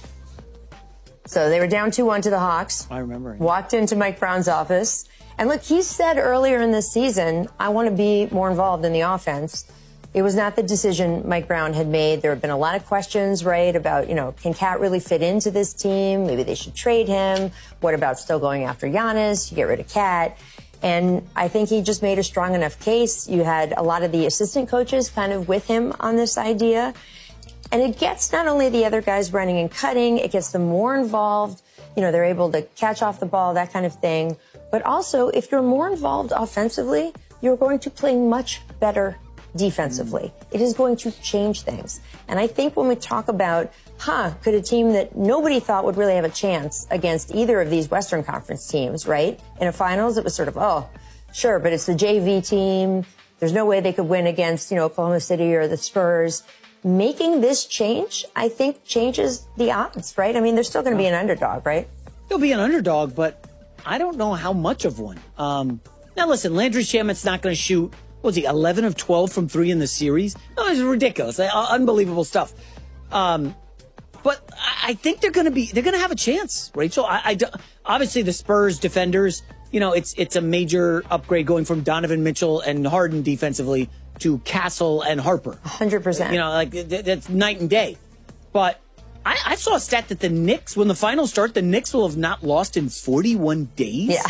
So they were down two one to the Hawks. I remember. Walked into Mike Brown's office. And look, he said earlier in this season, I want to be more involved in the offense. It was not the decision Mike Brown had made. There have been a lot of questions, right, about, you know, can Cat really fit into this team? Maybe they should trade him. What about still going after Giannis? You get rid of Cat. And I think he just made a strong enough case. You had a lot of the assistant coaches kind of with him on this idea. And it gets not only the other guys running and cutting, it gets them more involved. You know, they're able to catch off the ball, that kind of thing. But also, if you're more involved offensively, you're going to play much better defensively. It is going to change things. And I think when we talk about, huh, could a team that nobody thought would really have a chance against either of these Western Conference teams, right? In a finals, it was sort of, oh, sure, but it's the J V team. There's no way they could win against, you know, Oklahoma City or the Spurs. Making this change, I think, changes the odds, right? I mean, there's still going to be an underdog, right? They'll be an underdog, but I don't know how much of one. Um, now, listen, Landry Shamet's not going to shoot, what was he, eleven of twelve from three in the series? Oh, it's ridiculous. Uh, unbelievable stuff. Um, but I, I think they're going to be, they're going to have a chance, Rachel. I, I, obviously, the Spurs defenders, you know, it's it's a major upgrade going from Donovan Mitchell and Harden defensively to Castle and Harper. one hundred percent. You know, like, that's night and day. But I, I saw a stat that the Knicks, when the finals start, the Knicks will have not lost in forty-one days. Yeah.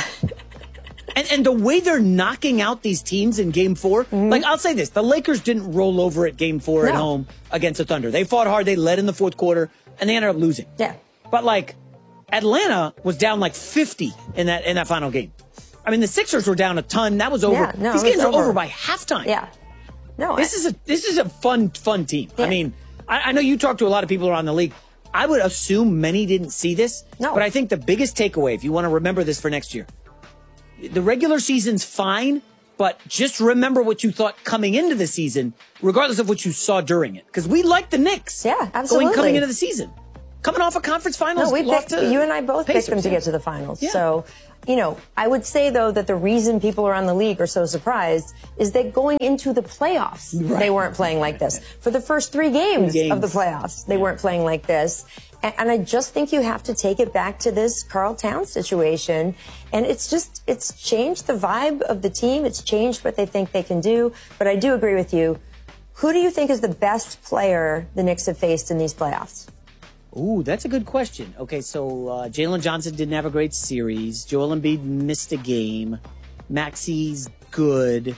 and and the way they're knocking out these teams in Game Four, mm-hmm. like I'll say this, the Lakers didn't roll over at Game Four no. at home against the Thunder. They fought hard, they led in the fourth quarter, and they ended up losing. Yeah. But like, Atlanta was down like fifty in that in that final game. I mean, the Sixers were down a ton. That was over. Yeah, no, these games are over. over by halftime. Yeah. No, this I, is a this is a fun fun team. Yeah. I mean, I, I know you talk to a lot of people around the league. I would assume many didn't see this. No. But I think the biggest takeaway, if you want to remember this for next year, the regular season's fine, but just remember what you thought coming into the season, regardless of what you saw during it. Because we like the Knicks. Yeah, absolutely. Going coming into the season. Coming off a conference finals. No, we lost picked, to you and I both Pacers, picked them to yeah. get to the finals. Yeah. So, you know, I would say, though, that the reason people around the league are so surprised is that going into the playoffs, right. they weren't playing like this. For the first three games, games. of the playoffs, they weren't playing like this. And, and I just think you have to take it back to this Karl Towns situation. And it's just, it's changed the vibe of the team. It's changed what they think they can do. But I do agree with you. Who do you think is the best player the Knicks have faced in these playoffs? Ooh, that's a good question. Okay, so uh, Jalen Johnson didn't have a great series. Joel Embiid missed a game. Maxi's good.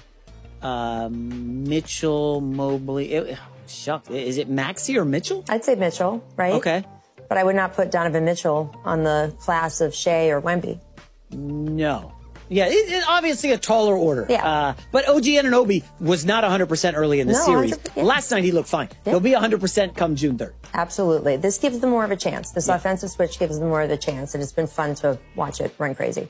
Um, Mitchell, Mobley. It, shuck, is it Maxi or Mitchell? I'd say Mitchell, right? Okay. But I would not put Donovan Mitchell on the class of Shea or Wemby. No. Yeah, it, it, obviously a taller order. Yeah. Uh, but O G Anunoby was not one hundred percent early in the no, series. yeah. Last night he looked fine. Yeah. He'll be one hundred percent come June third. Absolutely. This gives them more of a chance. This yeah. offensive switch gives them more of the chance, and it's been fun to watch it run crazy.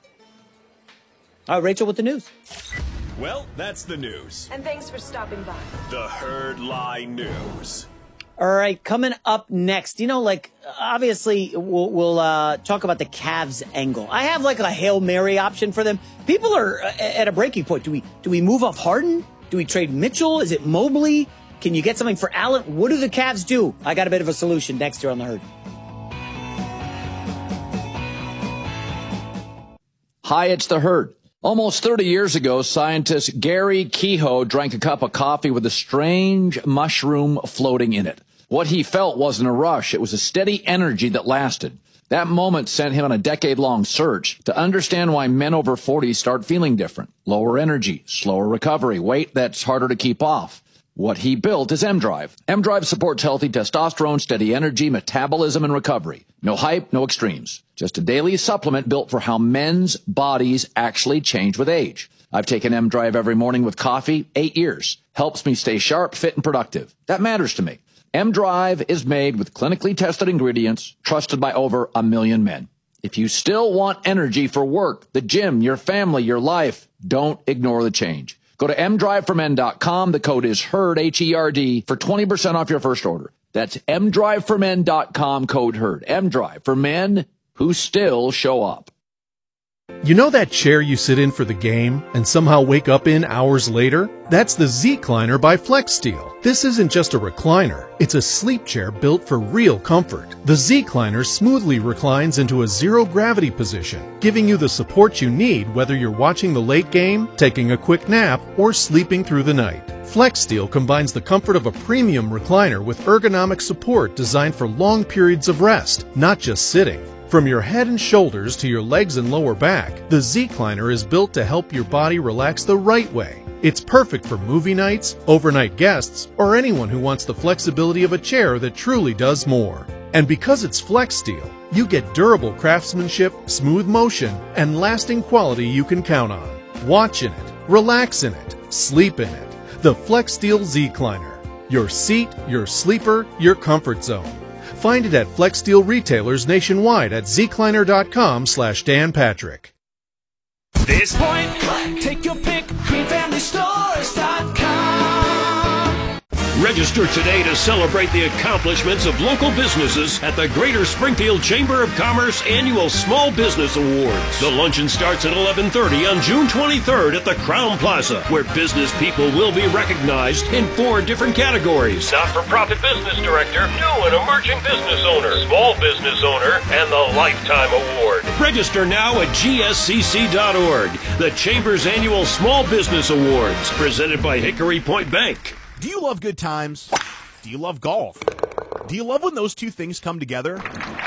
All right, Rachel, with the news. Well, that's the news. And thanks for stopping by. The Herd Lie News. All right, coming up next, you know, like, obviously, we'll, we'll uh, talk about the Cavs angle. I have, like, a Hail Mary option for them. People are at a breaking point. Do we do we move off Harden? Do we trade Mitchell? Is it Mobley? Can you get something for Allen? What do the Cavs do? I got a bit of a solution next year on The Herd. Hi, it's The Herd. Almost thirty years ago, scientist Gary Kehoe drank a cup of coffee with a strange mushroom floating in it. What he felt wasn't a rush. It was a steady energy that lasted. That moment sent him on a decade-long search to understand why men over forty start feeling different. Lower energy, slower recovery, weight that's harder to keep off. What he built is M-Drive. M-Drive supports healthy testosterone, steady energy, metabolism, and recovery. No hype, no extremes. Just a daily supplement built for how men's bodies actually change with age. I've taken M-Drive every morning with coffee, eight years. Helps me stay sharp, fit, and productive. That matters to me. M-Drive is made with clinically tested ingredients, trusted by over a million men. If you still want energy for work, the gym, your family, your life, don't ignore the change. Go to m drive for men dot com. The code is HERD, H E R D, for twenty percent off your first order. That's m drive for men dot com, code HERD. M-Drive, for men who still show up. You know that chair you sit in for the game and somehow wake up in hours later? That's the Z-Cliner by FlexSteel. This isn't just a recliner. It's a sleep chair built for real comfort. The Z-Cliner smoothly reclines into a zero-gravity position, giving you the support you need whether you're watching the late game, taking a quick nap, or sleeping through the night. FlexSteel combines the comfort of a premium recliner with ergonomic support designed for long periods of rest, not just sitting. From your head and shoulders to your legs and lower back, the Z-Cliner is built to help your body relax the right way. It's perfect for movie nights, overnight guests, or anyone who wants the flexibility of a chair that truly does more. And because it's FlexSteel, you get durable craftsmanship, smooth motion, and lasting quality you can count on. Watch in it, relax in it, sleep in it. The FlexSteel Z-Cliner. Your seat, your sleeper, your comfort zone. Find it at FlexSteel retailers nationwide at zcliner.com slash Dan Patrick. This point, take your pick, green family stores dot com. Register today to celebrate the accomplishments of local businesses at the Greater Springfield Chamber of Commerce Annual Small Business Awards. The luncheon starts at eleven thirty on June twenty-third at the Crown Plaza, where business people will be recognized in four different categories: not-for-profit business director, new and emerging business owner, small business owner, and the Lifetime Award. Register now at G S C C dot org. The Chamber's Annual Small Business Awards, presented by Hickory Point Bank. Do you love good times? Do you love golf? Do you love when those two things come together?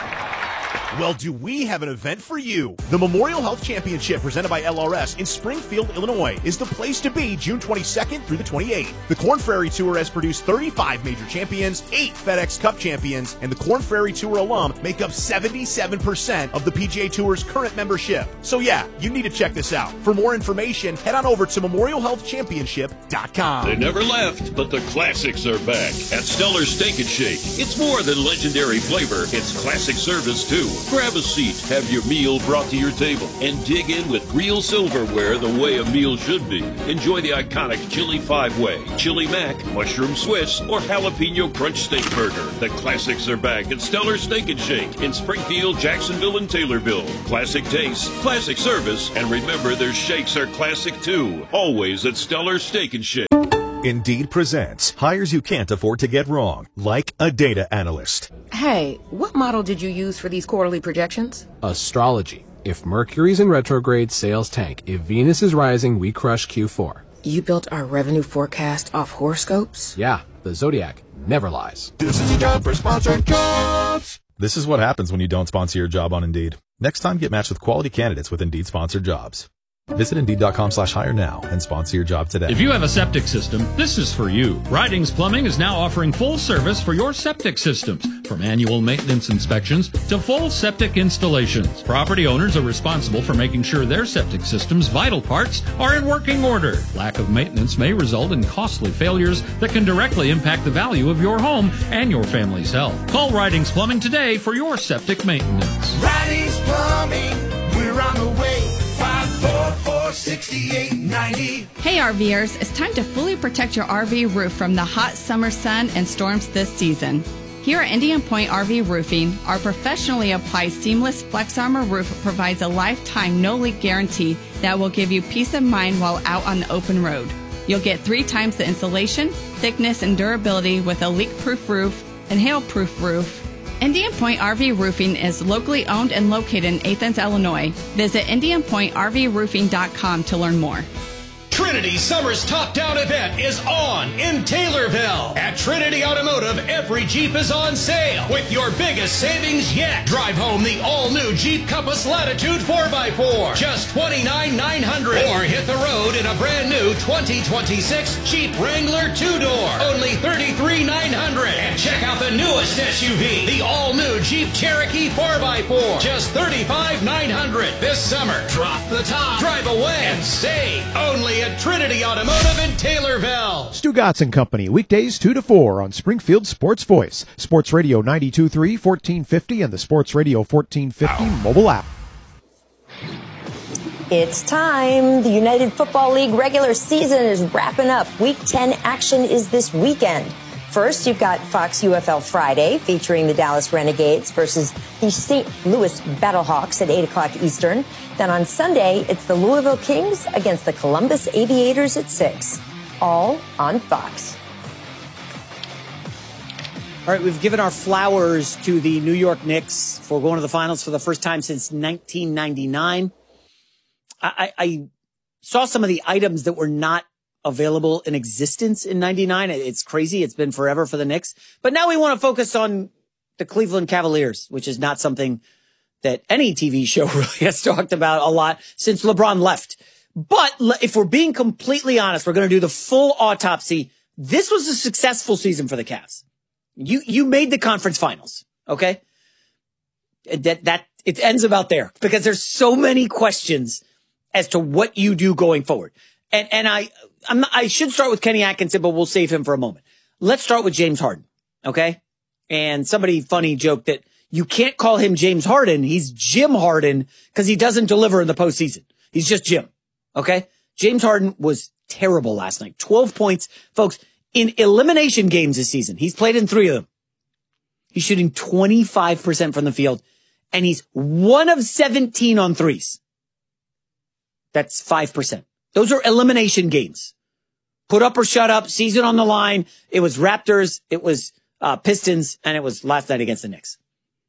Well, do we have an event for you? The Memorial Health Championship, presented by L R S in Springfield, Illinois, is the place to be June twenty-second through the twenty-eighth. The Korn Ferry Tour has produced thirty-five major champions, eight FedEx Cup champions, and the Korn Ferry Tour alum make up seventy-seven percent of the P G A Tour's current membership. So yeah, you need to check this out. For more information, head on over to memorial health championship dot com. They never left, but the classics are back at Stellar Steak and Shake. It's more than legendary flavor, it's classic service too. Grab a seat, have your meal brought to your table, and dig in with real silverware the way a meal should be. Enjoy the iconic Chili Five-Way, Chili Mac, Mushroom Swiss, or Jalapeno Crunch Steak Burger. The classics are back at Stellar Steak and Shake in Springfield, Jacksonville, and Taylorville. Classic taste, classic service, and remember their shakes are classic too. Always at Stellar Steak and Shake. Indeed presents hires you can't afford to get wrong, like a data analyst. Hey, what model did you use for these quarterly projections? Astrology. If Mercury's in retrograde, sales tank. If Venus is rising, we crush Q four. You built our revenue forecast off horoscopes? Yeah, the Zodiac never lies. This is a job for sponsored jobs. This is what happens when you don't sponsor your job on Indeed. Next time, get matched with quality candidates with Indeed sponsored jobs. Visit Indeed.com slash hire now and sponsor your job today. If you have a septic system, this is for you. Ridings Plumbing is now offering full service for your septic systems, from annual maintenance inspections to full septic installations. Property owners are responsible for making sure their septic system's vital parts are in working order. Lack of maintenance may result in costly failures that can directly impact the value of your home and your family's health. Call Ridings Plumbing today for your septic maintenance. Ridings Plumbing, we're on the way. five four four, six eight nine zero. Hey RVers, it's time to fully protect your R V roof from the hot summer sun and storms this season. Here at Indian Point R V Roofing, our professionally applied seamless Flex Armor roof provides a lifetime no-leak guarantee that will give you peace of mind while out on the open road. You'll get three times the insulation, thickness, and durability with a leak-proof roof and hail-proof roof. Indian Point R V Roofing is locally owned and located in Athens, Illinois. Visit indian point r v roofing dot com to learn more. Trinity Summer's Top Down event is on in Taylorville. At Trinity Automotive, every Jeep is on sale with your biggest savings yet. Drive home the all-new Jeep Compass Latitude four by four, just twenty-nine thousand nine hundred dollars. Or hit the road in a brand new twenty twenty-six Jeep Wrangler two-door, only thirty-three thousand nine hundred dollars. And check out the newest S U V, the all-new Jeep Cherokee four by four, just thirty-five thousand nine hundred dollars. This summer, drop the top, drive away, and save only at Trinity Automotive in Taylorville. Stu Gatz and Company, weekdays two to four on Springfield Sports Voice, Sports Radio ninety-two point three, fourteen fifty, and the Sports Radio fourteen fifty Ow. Mobile app. It's time. The United Football League regular season is wrapping up. Week ten action is this weekend. First, you've got Fox U F L Friday featuring the Dallas Renegades versus the Saint Louis Battlehawks at eight o'clock Eastern. Then on Sunday, it's the Louisville Kings against the Columbus Aviators at six. All on Fox. All right, we've given our flowers to the New York Knicks for going to the finals for the first time since nineteen ninety-nine. I, I saw some of the items that were not available in existence in ninety-nine. It's crazy. It's been forever for the Knicks. But now we want to focus on the Cleveland Cavaliers, which is not something that any T V show really has talked about a lot since LeBron left. But if we're being completely honest, we're going to do the full autopsy. This was a successful season for the Cavs. You, you made the conference finals. Okay. That, that, it ends about there because there's so many questions as to what you do going forward. And, and I, I'm not, I should start with Kenny Atkinson, but we'll save him for a moment. Let's start with James Harden. Okay. And somebody funny joked that you can't call him James Harden. He's Jim Harden because he doesn't deliver in the postseason. He's just Jim. Okay. James Harden was terrible last night. twelve points, folks, in elimination games this season. He's played in three of them. He's shooting twenty-five percent from the field and he's one of seventeen on threes. That's five percent. Those are elimination games. Put up or shut up, season on the line. It was Raptors, it was uh, Pistons, and it was last night against the Knicks.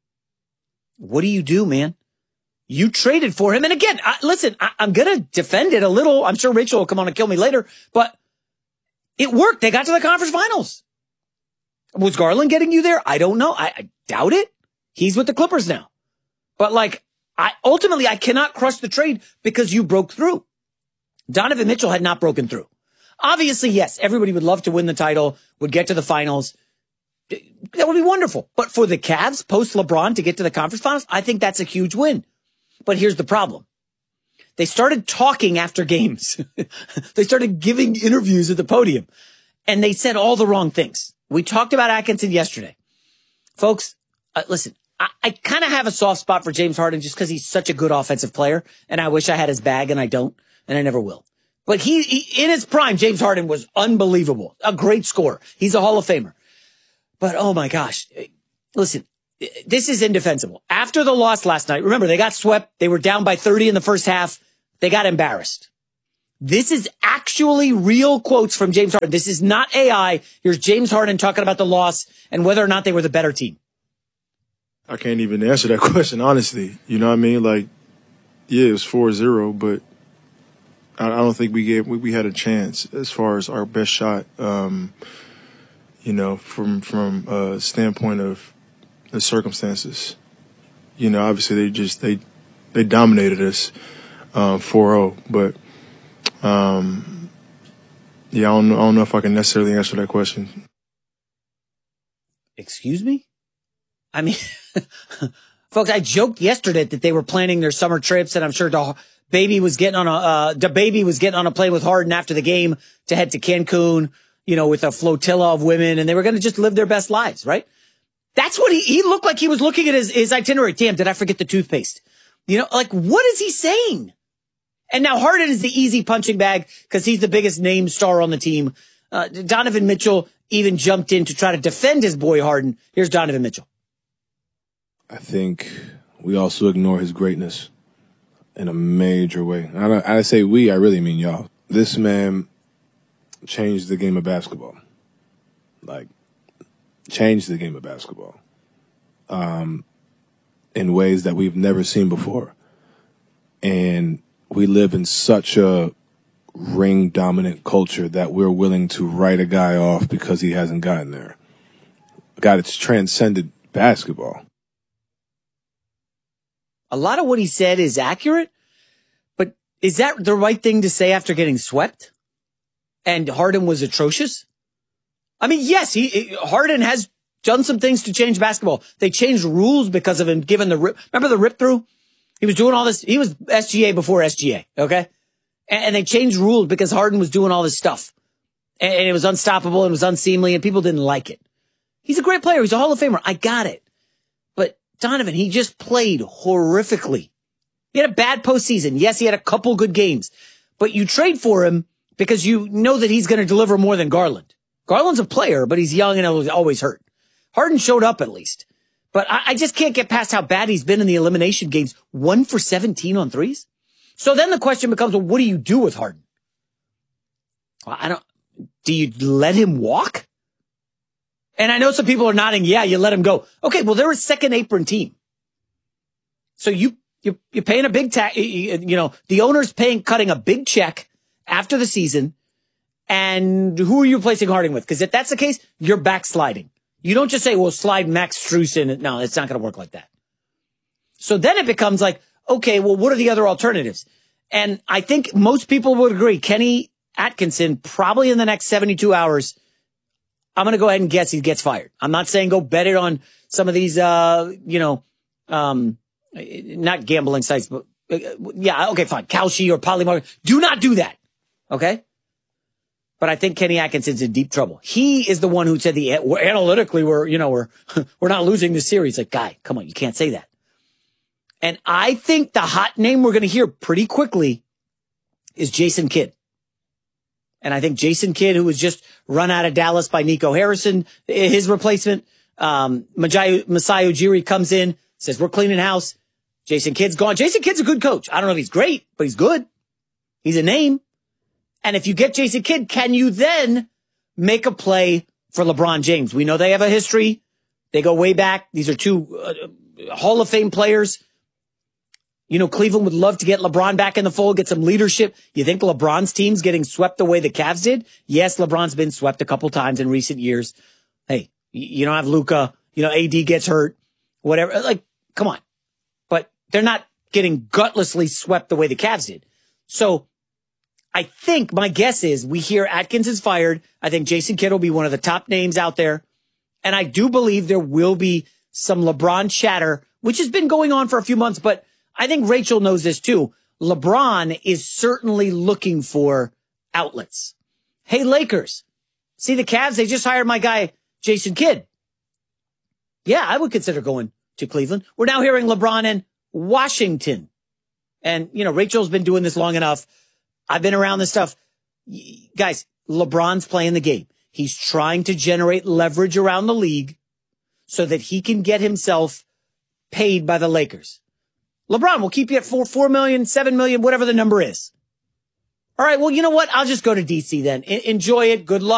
What do you do, man? You traded for him. And again, I, listen, I, I'm going to defend it a little. I'm sure Rachel will come on and kill me later, but it worked. They got to the conference finals. Was Garland getting you there? I don't know. I, I doubt it. He's with the Clippers now. But like, I ultimately, I cannot crush the trade because you broke through. Donovan Mitchell had not broken through. Obviously, yes, everybody would love to win the title, would get to the finals. That would be wonderful. But for the Cavs, post LeBron, to get to the conference finals, I think that's a huge win. But here's the problem. They started talking after games. They started giving interviews at the podium. And they said all the wrong things. We talked about Atkinson yesterday. Folks, uh, listen, I, I kind of have a soft spot for James Harden just because he's such a good offensive player. And I wish I had his bag, and I don't. And I never will. But he, he in his prime, James Harden was unbelievable. A great scorer. He's a Hall of Famer. But, oh, my gosh. Listen, this is indefensible. After the loss last night, remember, they got swept. They were down by thirty in the first half. They got embarrassed. This is actually real quotes from James Harden. This is not A I. Here's James Harden talking about the loss and whether or not they were the better team. I can't even answer that question, honestly. You know what I mean? Like, yeah, it was four zero, but I don't think we gave, we had a chance as far as our best shot, um, you know, from, from a standpoint of the circumstances. You know, obviously they just, they, they dominated us, um, four oh, but, um, yeah, I don't know, I don't know if I can necessarily answer that question. Excuse me? I mean, folks, I joked yesterday that they were planning their summer trips, and I'm sure the baby was getting on a, uh, the baby was getting on a plane with Harden after the game to head to Cancun, you know, with a flotilla of women, and they were going to just live their best lives, right? That's what he, he looked like. He was looking at his, his itinerary. Damn, did I forget the toothpaste? You know, like, what is he saying? And now Harden is the easy punching bag because he's the biggest name star on the team. Uh, Donovan Mitchell even jumped in to try to defend his boy Harden. Here's Donovan Mitchell. I think we also ignore his greatness in a major way. I, don't, I say we, I really mean y'all. This man changed the game of basketball. Like, changed the game of basketball um, in ways that we've never seen before. And we live in such a ring dominant culture that we're willing to write a guy off because he hasn't gotten there. A guy that's transcended basketball. A lot of what he said is accurate, but is that the right thing to say after getting swept? And Harden was atrocious? I mean, yes, he Harden has done some things to change basketball. They changed rules because of him giving the rip. Remember the rip through? He was doing all this. He was S G A before S G A, okay? And, and they changed rules because Harden was doing all this stuff. And, and it was unstoppable and it was unseemly and people didn't like it. He's a great player. He's a Hall of Famer. I got it. But Donovan, he just played horrifically. He had a bad postseason. Yes, he had a couple good games. But you trade for him because you know that he's going to deliver more than Garland. Garland's a player, but he's young and always hurt. Harden showed up at least. But I, I just can't get past how bad he's been in the elimination games. One for seventeen on threes. So then the question becomes, well, what do you do with Harden? Well, I don't, do you let him walk? And I know some people are nodding, yeah, you let him go. Okay, well, they're a second apron team. So you, you, you're paying a big tax, you know, the owner's paying, cutting a big check after the season. And who are you replacing Harden with? Because if that's the case, you're backsliding. You don't just say, well, slide Max Strus in. No, it's not going to work like that. So then it becomes like, okay, well, what are the other alternatives? And I think most people would agree, Kenny Atkinson, probably in the next seventy-two hours, I'm going to go ahead and guess he gets fired. I'm not saying go bet it on some of these, uh, you know, um, not gambling sites, but uh, yeah, okay, fine. Kalshi or Polymarket. Do not do that. Okay? But I think Kenny Atkinson's in deep trouble. He is the one who said the we're, analytically we're, you know, we're, we're not losing the series. Like, guy, come on, you can't say that. And I think the hot name we're going to hear pretty quickly is Jason Kidd. And I think Jason Kidd, who was just run out of Dallas by Nico Harrison, his replacement, um, Masai Ujiri comes in, says, we're cleaning house. Jason Kidd's gone. Jason Kidd's a good coach. I don't know if he's great, but he's good. He's a name. And if you get Jason Kidd, can you then make a play for LeBron James? We know they have a history. They go way back. These are two uh, Hall of Fame players. You know, Cleveland would love to get LeBron back in the fold, get some leadership. You think LeBron's team's getting swept the way the Cavs did? Yes, LeBron's been swept a couple times in recent years. Hey, you don't have Luka. You know, A D gets hurt. Whatever. Like, come on. But they're not getting gutlessly swept the way the Cavs did. So I think my guess is we hear Atkins is fired. I think Jason Kidd will be one of the top names out there. And I do believe there will be some LeBron chatter, which has been going on for a few months, but I think Rachel knows this too. LeBron is certainly looking for outlets. Hey, Lakers, see the Cavs? They just hired my guy, Jason Kidd. Yeah, I would consider going to Cleveland. We're now hearing LeBron in Washington. And, you know, Rachel's been doing this long enough. I've been around this stuff. Guys, LeBron's playing the game. He's trying to generate leverage around the league so that he can get himself paid by the Lakers. LeBron will keep you at four, four million, seven million, whatever the number is. All right. Well, you know what? I'll just go to D C then. I- enjoy it. Good luck.